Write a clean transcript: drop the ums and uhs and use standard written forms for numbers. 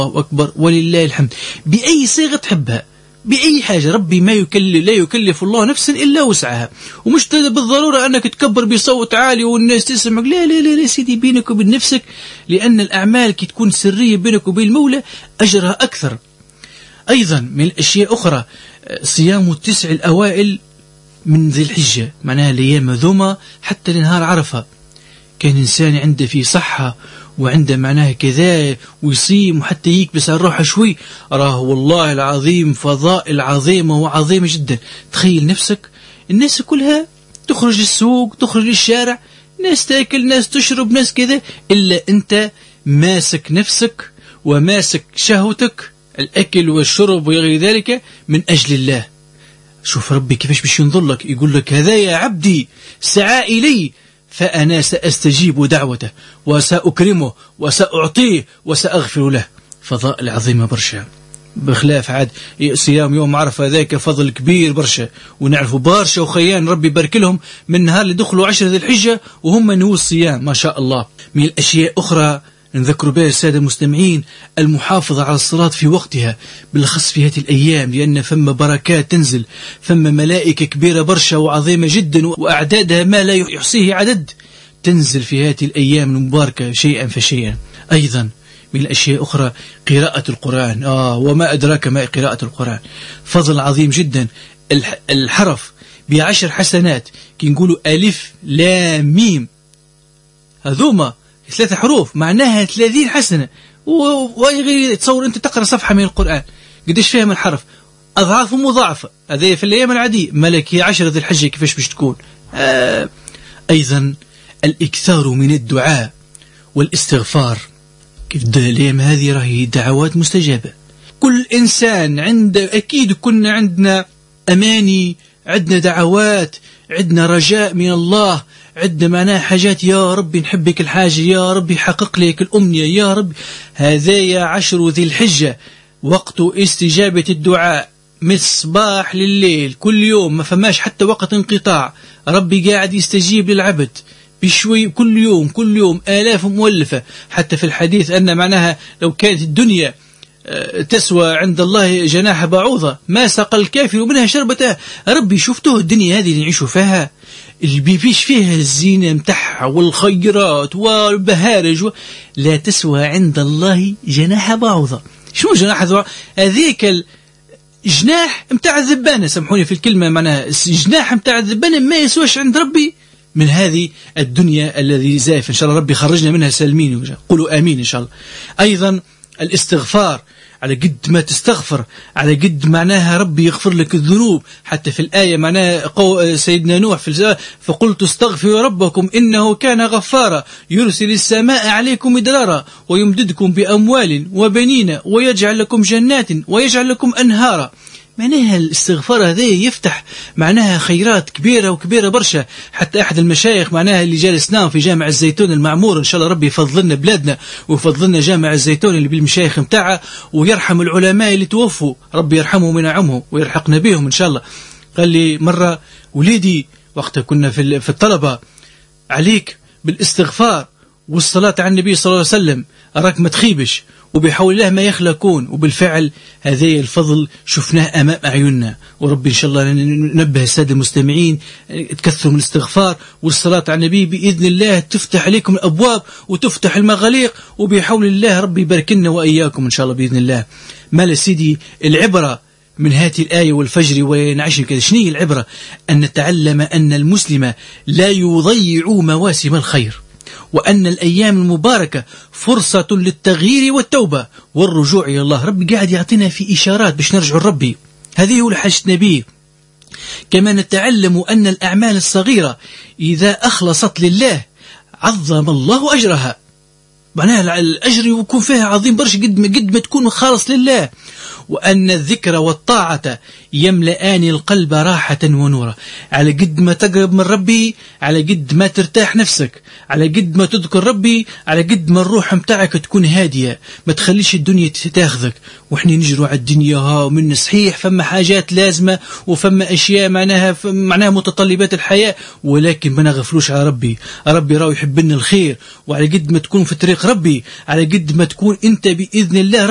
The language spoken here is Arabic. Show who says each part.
Speaker 1: أكبر ولله الحمد، بأي صيغة تحبها، بأي حاجة. ربي لا يكلف الله نفسا إلا وسعها. ومش بالضرورة أنك تكبر بصوت عالي والناس تسمعك، لا لا لا سيدي، بينك وبين نفسك، لأن الأعمال كي تكون سرية بينك وبين المولى أجرها أكثر. أيضا من الأشياء أخرى صيام 9 الأوائل من ذي الحجة، معناها الأيام ذوما حتى لنهار عرفة. كان إنسان عنده في صحة وعنده معناها كذا ويصيم وحتى يكبس على الروح شوي، راه والله العظيم فضائل عظيمة وعظيمة جدا. تخيل نفسك الناس كلها تخرج السوق، تخرج الشارع، ناس تاكل، ناس تشرب، ناس كذا، إلا أنت ماسك نفسك وماسك شهوتك، الأكل والشرب وغير ذلك، من أجل الله. شوف ربي كيفاش باش ينظر لك، يقول لك هذا يا عبدي سعى إلي فأنا سأستجيب دعوته وسأكرمه وسأعطيه وسأغفر له. فضائل عظيمة برشا، بخلاف عاد صيام يوم عرفة ذاك فضل كبير برشا. ونعرفوا برشا وخيان ربي بارك لهم من نهار اللي دخلوا 10 ذي الحجة وهم نهوا الصيام ما شاء الله. من الأشياء أخرى نذكر بها السادة المستمعين المحافظة على الصلاة في وقتها، بالأخص في هذه الأيام، لأن فما بركات تنزل، فما ملائكة كبيرة برشا وعظيمة جدا وأعدادها ما لا يحصيه عدد، تنزل في هذه الأيام المباركة شيئا فشيئا. أيضا من الأشياء أخرى قراءة القرآن. وما أدراك ما قراءة القرآن، فضل عظيم جدا. الحرف ب10 حسنات، كي نقولوا ألف لام ميم، هذوما 3 حروف معناها 30 حسنة. وغير تصور أنت تقرأ صفحة من القرآن قديش فيها من حرف، أضعاف مضاعفة. هذا في الأيام العادية، ملك هي 10 ذي الحجة كيفاش باش تكون. أيضا الإكثار من الدعاء والاستغفار. الأيام هذه راهي دعوات مستجابة. كل إنسان عنده، أكيد كنا عندنا أماني، عندنا دعوات، عندنا رجاء من الله، عندنا معناها حاجات، يا ربي نحبك الحاجة، يا ربي حقق لك الأمنية، يا ربي. هذايا 10 ذي الحجة وقت استجابة الدعاء، من الصباح لليل كل يوم، ما فماش حتى وقت انقطاع. ربي قاعد يستجيب للعبد بشوي، كل يوم آلاف مؤلفة. حتى في الحديث أن معناها لو كانت الدنيا تسوى عند الله جناح بعوضة ما سقى الكافر منها شربتها. ربي شفته الدنيا هذه اللي نعيشوا فيها، اللي بيفيش فيها الزينة متاعها والخيرات والبهارج لا تسوى عند الله جناح بعوضة. شو جناح بعوضة؟ هذيك الجناح متاع الذبانة، سامحوني في الكلمة، معناها الجناح متاع الذبانة ما يسواش عند ربي من هذه الدنيا الذي زائف. إن شاء الله ربي خرجنا منها سالمين، قولوا آمين إن شاء الله. أيضا الاستغفار، على قد ما تستغفر على قد معناها ربي يغفر لك الذنوب. حتى في الآية معناها سيدنا نوح في فقلت استغفروا ربكم إنه كان غفارا يرسل السماء عليكم مدرارا ويمددكم بأموال وبنين ويجعل لكم جنات ويجعل لكم أنهارا. معناها الاستغفار هذا يفتح معناها خيرات كبيرة برشا. حتى أحد المشايخ معناها اللي جالس نام في جامع الزيتون المعمور، إن شاء الله ربي يفضلنا بلادنا ويفضلنا جامع الزيتون اللي بالمشايخ متاعه، ويرحم العلماء اللي توفوا، ربي يرحمهم وينعمهم ويرحقنا بهم إن شاء الله. قال لي مرة وليدي وقتها كنا في الطلبة، عليك بالاستغفار والصلاة على النبي صلى الله عليه وسلم، أراك ما تخيبش، وبحول الله ما يخلقون. وبالفعل هذا الفضل شفناه أمام أعيننا. وربي إن شاء الله ننبه السادة المستمعين تكثروا من الاستغفار والصلاة على النبي، بإذن الله تفتح عليكم الأبواب وتفتح المغاليق، وبحول الله ربي يبارك لنا وإياكم إن شاء الله بإذن الله. مال سيدي العبرة من هذه الآية والفجر ونعيش كذا، شنو العبرة؟ أن نتعلم أن المسلم لا يضيع مواسم الخير، وأن الأيام المباركة فرصة للتغيير والتوبة والرجوع إلى الله. ربي قاعد يعطينا في إشارات باش نرجع لربي، هذه هو حاجة نبيه. كما نتعلم أن الأعمال الصغيرة إذا أخلصت لله عظم الله أجرها، معناها الأجر يكون فيها عظيم برش قد ما تكون خالص لله. وأن الذكر والطاعة يملأان القلب راحة ونورا. على قد ما تقرب من ربي على قد ما ترتاح نفسك، على قد ما تذكر ربي على قد ما الروح متاعك تكون هادية، ما تخليش الدنيا تاخذك. وإحنا نجروا على الدنيا ومن صحيح فما حاجات لازمة وفما أشياء معناها متطلبات الحياة، ولكن ما نغفلوش على ربي. ربي راهو يحب لنا الخير، وعلى قد ما تكون في طريق ربي على قد ما تكون أنت بإذن الله